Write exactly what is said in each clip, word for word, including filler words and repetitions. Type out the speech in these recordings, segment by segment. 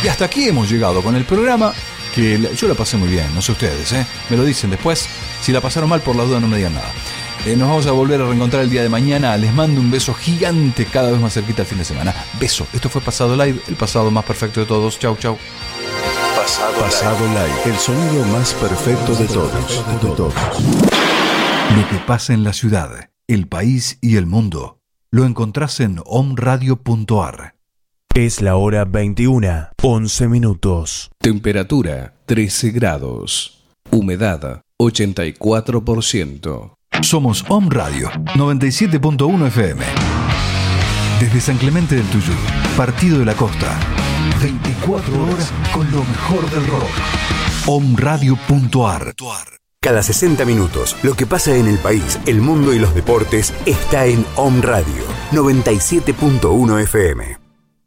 Y hasta aquí hemos llegado con el programa, que yo la pasé muy bien, no sé ustedes, ¿eh? Me lo dicen después. Si la pasaron mal, por la duda no me digan nada. Eh, nos vamos a volver a reencontrar el día de mañana. Les mando un beso gigante, cada vez más cerquita al fin de semana. Beso. Esto fue Pasado Live, el pasado más perfecto de todos. Chau, chau. Pasado, pasado live. live, el sonido más perfecto de todos, de todos. Lo que pasa en la ciudad, el país y el mundo, lo encontrás en omradio punto ar. Es la hora veintiuna, once minutos. Temperatura trece grados. Humedad ochenta y cuatro por ciento. Somos Om Radio noventa y siete punto uno F M. Desde San Clemente del Tuyú, Partido de la Costa. veinticuatro horas con lo mejor del rock. omradio punto ar. Cada sesenta minutos, lo que pasa en el país, el mundo y los deportes está en Om Radio noventa y siete punto uno F M.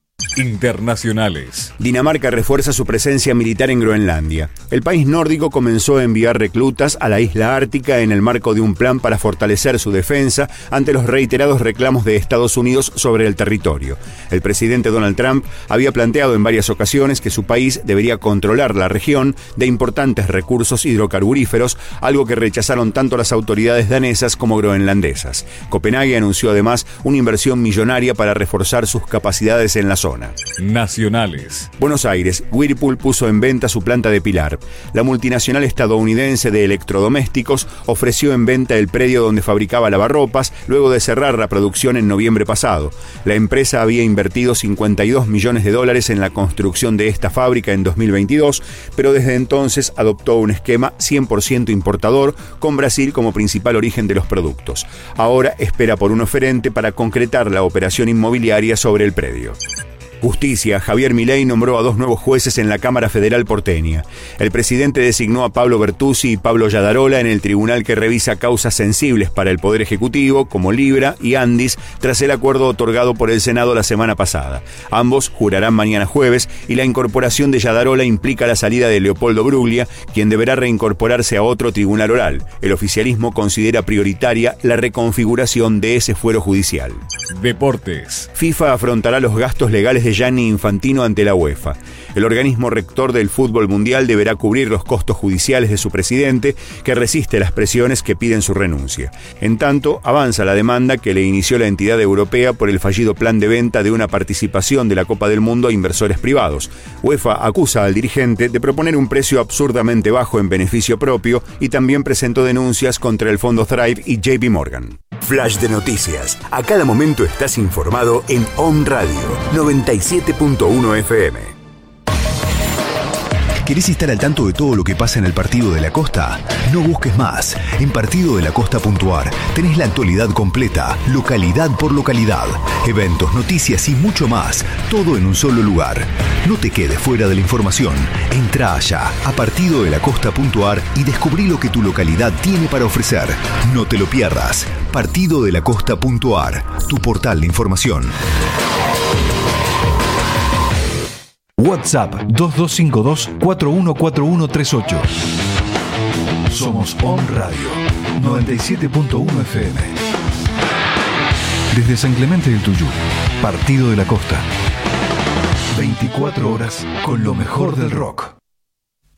Internacionales. Dinamarca refuerza su presencia militar en Groenlandia. El país nórdico comenzó a enviar reclutas a la isla ártica en el marco de un plan para fortalecer su defensa ante los reiterados reclamos de Estados Unidos sobre el territorio. El presidente Donald Trump había planteado en varias ocasiones que su país debería controlar la región de importantes recursos hidrocarburíferos, algo que rechazaron tanto las autoridades danesas como groenlandesas. Copenhague anunció además una inversión millonaria para reforzar sus capacidades en la zona. Nacionales. Buenos Aires, Whirlpool puso en venta su planta de Pilar. La multinacional estadounidense de electrodomésticos ofreció en venta el predio donde fabricaba lavarropas luego de cerrar la producción en noviembre pasado. La empresa había invertido cincuenta y dos millones de dólares en la construcción de esta fábrica en dos mil veintidós, pero desde entonces adoptó un esquema cien por ciento importador con Brasil como principal origen de los productos. Ahora espera por un oferente para concretar la operación inmobiliaria sobre el predio. Justicia. Javier Milei nombró a dos nuevos jueces en la Cámara Federal porteña. El presidente designó a Pablo Bertuzzi y Pablo Yadarola en el tribunal que revisa causas sensibles para el Poder Ejecutivo, como Libra y Andis, tras el acuerdo otorgado por el Senado la semana pasada. Ambos jurarán mañana jueves y la incorporación de Yadarola implica la salida de Leopoldo Bruglia, quien deberá reincorporarse a otro tribunal oral. El oficialismo considera prioritaria la reconfiguración de ese fuero judicial. Deportes. FIFA afrontará los gastos legales de Gianni Infantino ante la UEFA. El organismo rector del fútbol mundial deberá cubrir los costos judiciales de su presidente, que resiste las presiones que piden su renuncia. En tanto, avanza la demanda que le inició la entidad europea por el fallido plan de venta de una participación de la Copa del Mundo a inversores privados. UEFA acusa al dirigente de proponer un precio absurdamente bajo en beneficio propio y también presentó denuncias contra el fondo Thrive y J P Morgan. Flash de noticias. A cada momento estás informado en Om Radio noventa y siete punto uno F M. ¿Querés estar al tanto de todo lo que pasa en el Partido de la Costa? No busques más. En partido de la costa punto ar tenés la actualidad completa, localidad por localidad, eventos, noticias y mucho más, todo en un solo lugar. No te quedes fuera de la información. Entrá allá a partido de la costa punto ar y descubrí lo que tu localidad tiene para ofrecer. No te lo pierdas. partido de la costa punto ar, tu portal de información. WhatsApp dos dos cinco dos, cuatro uno cuatro uno tres ocho. Somos Om Radio noventa y siete punto uno F M. Desde San Clemente del Tuyú, Partido de la Costa. veinticuatro horas con lo mejor del rock.